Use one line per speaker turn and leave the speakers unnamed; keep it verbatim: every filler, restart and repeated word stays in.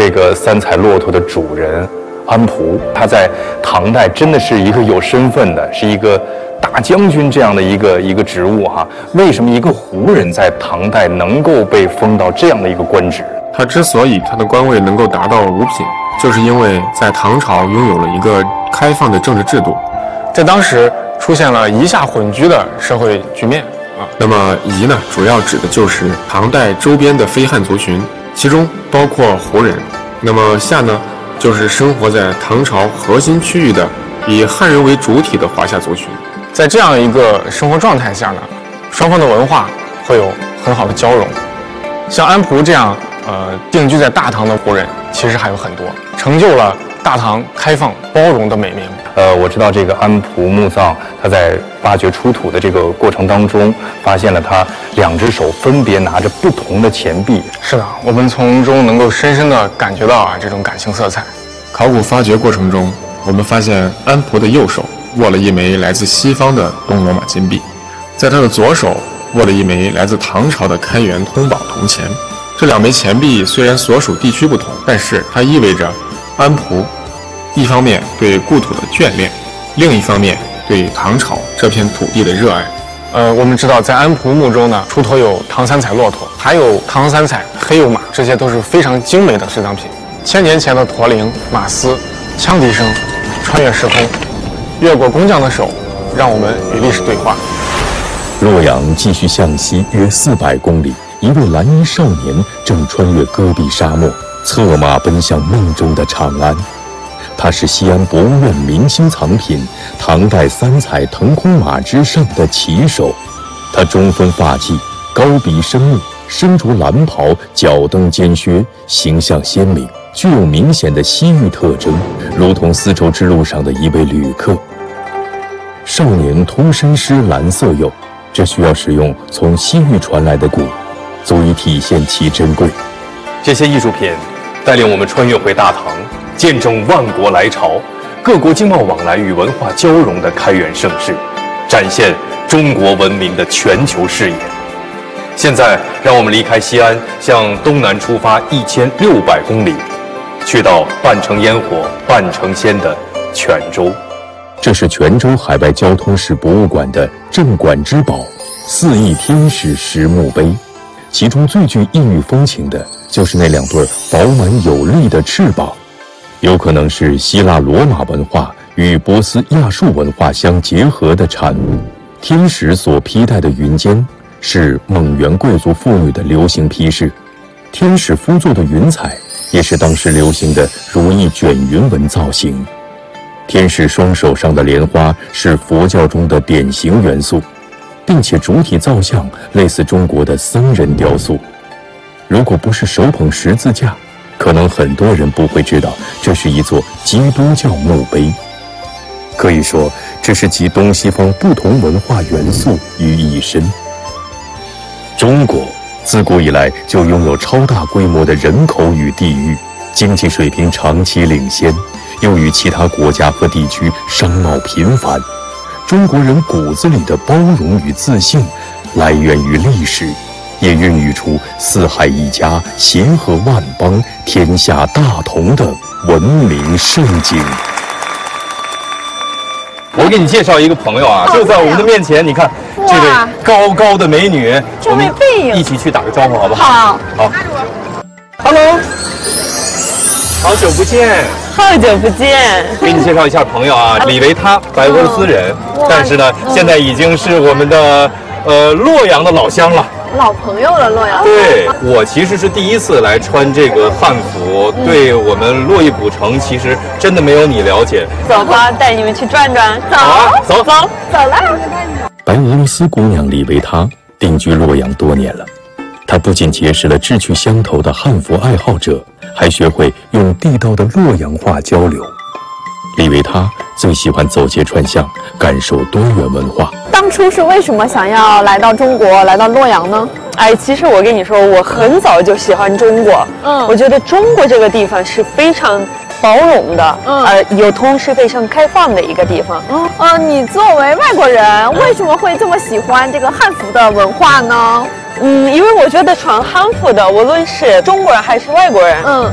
这个三彩骆驼的主人安璞，他在唐代真的是一个有身份的，是一个大将军这样的一个一个职务哈。为什么一个胡人在唐代能够被封到这样的一个官职？
他之所以他的官位能够达到五品，就是因为在唐朝拥有了一个开放的政治制度，
在当时出现了夷夏混居的社会局面啊。
那么夷呢，主要指的就是唐代周边的非汉族群，其中包括胡人。那么夏呢，就是生活在唐朝核心区域的以汉人为主体的华夏族群。
在这样一个生活状态下呢，双方的文化会有很好的交融。像安璞这样呃定居在大唐的胡人，其实还有很多，成就了大唐开放包容的美名。
呃，我知道这个安璞墓葬，他在挖掘出土的这个过程当中，发现了他两只手分别拿着不同的钱币。
是的，我们从中能够深深地感觉到啊这种感情色彩。
考古发掘过程中，我们发现安璞的右手握了一枚来自西方的东罗马金币，在他的左手握了一枚来自唐朝的开元通宝铜钱。这两枚钱币虽然所属地区不同，但是它意味着安璞一方面对故土的眷恋，另一方面对唐朝这片土地的热爱。
呃，我们知道在安璞墓中呢，出土有唐三彩骆驼，还有唐三彩黑鼬马，这些都是非常精美的收藏品。千年前的驼铃、马嘶、羌笛声，穿越时空，越过工匠的手，让我们与历史对话。
洛阳继续向西约四百公里，一位蓝衣少年正穿越戈壁沙漠，策马奔向梦中的长安。他是西安博物院明星藏品唐代三彩腾空马之上的骑手。他中分发髻，高鼻深目，身着蓝袍，脚蹬尖靴，形象鲜明，具有明显的西域特征，如同丝绸之路上的一位旅客。少年通身施蓝色釉，这需要使用从西域传来的骨，足以体现其珍贵。
这些艺术品带领我们穿越回大唐，见证万国来朝、各国经贸往来与文化交融的开元盛世，展现中国文明的全球视野。现在，让我们离开西安，向东南出发一千六百公里，去到半城烟火半城鲜的泉州。
这是泉州海外交通史博物馆的镇馆之宝——四翼天使石墓碑。其中最具异域风情的就是那两对饱满有力的翅膀，有可能是希腊罗马文化与波斯亚述文化相结合的产物。天使所披戴的云肩是蒙元贵族妇女的流行披饰，天使夫座的云彩也是当时流行的如意卷云纹造型。天使双手上的莲花是佛教中的典型元素，并且主体造像类似中国的僧人雕塑。如果不是手捧十字架，可能很多人不会知道这是一座基督教墓碑。可以说，这是集东西方不同文化元素于一身。中国自古以来就拥有超大规模的人口与地域，经济水平长期领先，又与其他国家和地区商贸频繁。中国人骨子里的包容与自信，来源于历史，也孕育出四海一家、协和万邦、天下大同的文明盛景。
我给你介绍一个朋友啊，就在我们的面前，你看这位高高的美女，我们一起去打个招呼好不好？好。好 ，Hello， 好久不见。
好久不见，
给你介绍一下朋友啊，李维他，白俄罗斯人，但是呢，现在已经是我们的呃洛阳的老乡了。
老朋友了，洛阳。
对，我其实是第一次来穿这个汉服，嗯、对我们洛邑古城其实真的没有你了解。
走吧，带你们去转转。走，
啊、走
走走了。
白俄罗斯姑娘李维他定居洛阳多年了，她不仅结识了志趣相投的汉服爱好者，还学会用地道的洛阳话交流。李维他最喜欢走街串巷，感受多元文化。
当初是为什么想要来到中国，来到洛阳呢？哎，其实我跟你说，我很早就喜欢中国。嗯，我觉得中国这个地方是非常包容的，嗯，呃，有同时非常开放的一个地方。嗯，呃，你作为外国人，为什么会这么喜欢这个汉服的文化呢？嗯，因为我觉得穿汉服的，无论是中国人还是外国人，嗯。